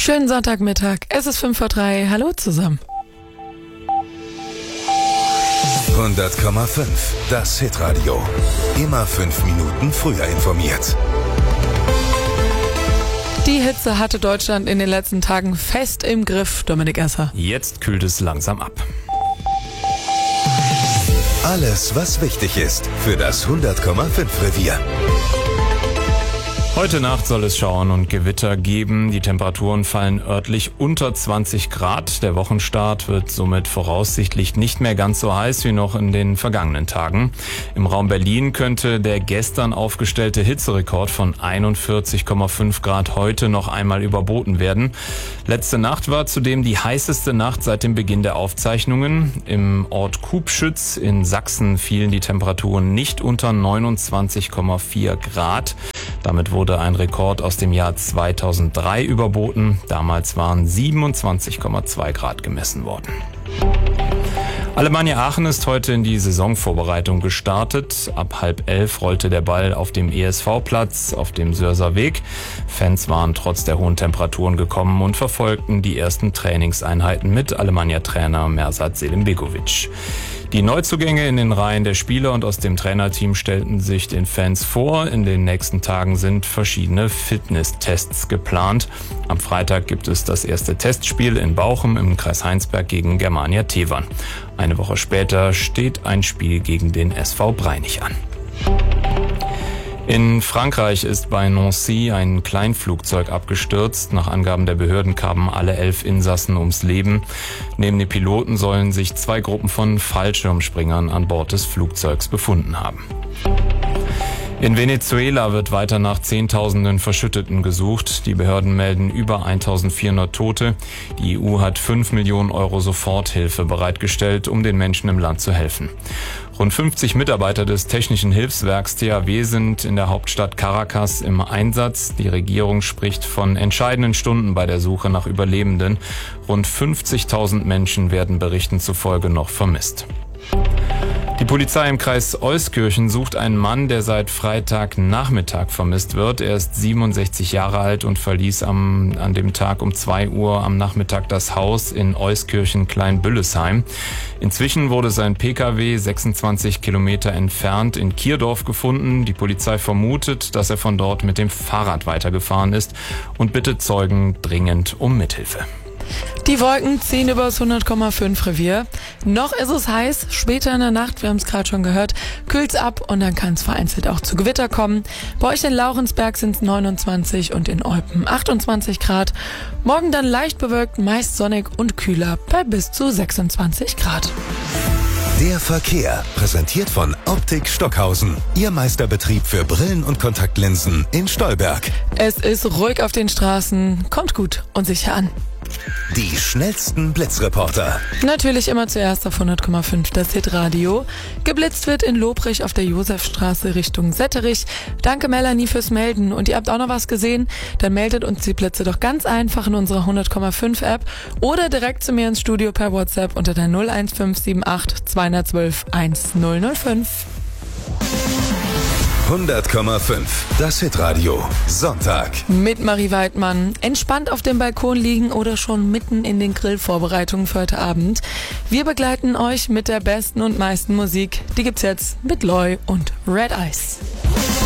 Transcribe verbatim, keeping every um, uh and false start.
Schönen Sonntagmittag, es ist fünf vor drei. Hallo zusammen. hundert Komma fünf, das Hitradio. Immer fünf Minuten früher informiert. Die Hitze hatte Deutschland in den letzten Tagen fest im Griff. Dominik Esser. Jetzt kühlt es langsam ab. Alles, was wichtig ist für das hundert Komma fünf Revier. Heute Nacht soll es Schauern und Gewitter geben. Die Temperaturen fallen örtlich unter zwanzig Grad. Der Wochenstart wird somit voraussichtlich nicht mehr ganz so heiß wie noch in den vergangenen Tagen. Im Raum Berlin könnte der gestern aufgestellte Hitzerekord von einundvierzig Komma fünf Grad heute noch einmal überboten werden. Letzte Nacht war zudem die heißeste Nacht seit dem Beginn der Aufzeichnungen. Im Ort Kubschütz in Sachsen fielen die Temperaturen nicht unter neunundzwanzig Komma vier Grad. Damit wurde ein Rekord aus dem Jahr zweitausenddrei überboten. Damals waren siebenundzwanzig Komma zwei Grad gemessen worden. Alemannia Aachen ist heute in die Saisonvorbereitung gestartet. Ab halb elf rollte der Ball auf dem E S V-Platz auf dem Sörser Weg. Fans waren trotz der hohen Temperaturen gekommen und verfolgten die ersten Trainingseinheiten mit Alemannia-Trainer Mersat Selimbegovic. Die Neuzugänge in den Reihen der Spieler und aus dem Trainerteam stellten sich den Fans vor. In den nächsten Tagen sind verschiedene Fitnesstests geplant. Am Freitag gibt es das erste Testspiel in Bauchem im Kreis Heinsberg gegen Germania Tevern. Eine Woche später steht ein Spiel gegen den S V Breinig an. In Frankreich ist bei Nancy ein Kleinflugzeug abgestürzt. Nach Angaben der Behörden kamen alle elf Insassen ums Leben. Neben den Piloten sollen sich zwei Gruppen von Fallschirmspringern an Bord des Flugzeugs befunden haben. In Venezuela wird weiter nach Zehntausenden Verschütteten gesucht. Die Behörden melden über eintausendvierhundert Tote. Die E U hat fünf Millionen Euro Soforthilfe bereitgestellt, um den Menschen im Land zu helfen. Rund fünfzig Mitarbeiter des Technischen Hilfswerks T H W sind in der Hauptstadt Caracas im Einsatz. Die Regierung spricht von entscheidenden Stunden bei der Suche nach Überlebenden. Rund fünfzigtausend Menschen werden Berichten zufolge noch vermisst. Die Polizei im Kreis Euskirchen sucht einen Mann, der seit Freitagnachmittag vermisst wird. Er ist siebenundsechzig Jahre alt und verließ am, an dem Tag um zwei Uhr am Nachmittag das Haus in Euskirchen-Kleinbüllesheim. Inzwischen wurde sein Pkw sechsundzwanzig Kilometer entfernt in Kierdorf gefunden. Die Polizei vermutet, dass er von dort mit dem Fahrrad weitergefahren ist und bittet Zeugen dringend um Mithilfe. Die Wolken ziehen über das hundert Komma fünf Revier. Noch ist es heiß, später in der Nacht, wir haben es gerade schon gehört, kühlt's ab und dann kann es vereinzelt auch zu Gewitter kommen. Bei euch in Laurensberg sind es neunundzwanzig und in Eupen achtundzwanzig Grad. Morgen dann leicht bewölkt, meist sonnig und kühler bei bis zu sechsundzwanzig Grad. Der Verkehr, präsentiert von Optik Stockhausen. Ihr Meisterbetrieb für Brillen und Kontaktlinsen in Stolberg. Es ist ruhig auf den Straßen, kommt gut und sicher an. Die schnellsten Blitzreporter. Natürlich immer zuerst auf hundert Komma fünf das Hitradio. Geblitzt wird in Lobrich auf der Josefstraße Richtung Setterich. Danke Melanie fürs Melden. Und ihr habt auch noch was gesehen? Dann meldet uns die Blitze doch ganz einfach in unserer hundert Komma fünf App oder direkt zu mir ins Studio per WhatsApp unter der null eins fünf sieben acht zwei eins zwei eins null null fünf. hundert Komma fünf, das Hitradio, Sonntag. Mit Marie Weidmann. Entspannt auf dem Balkon liegen oder schon mitten in den Grillvorbereitungen für heute Abend. Wir begleiten euch mit der besten und meisten Musik. Die gibt's jetzt mit Loy und Red Eyes.